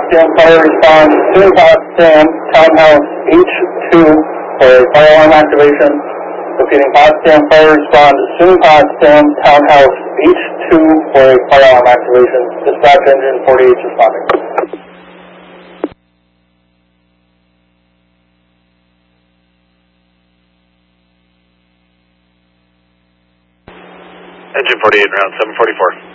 Potsdam fire respond to Potsdam Townhouse H2 for a fire alarm activation. Repeating, Potsdam fire respond to Potsdam Townhouse H2 for a fire alarm activation. Dispatch engine 48 responding. Engine 48, round 744.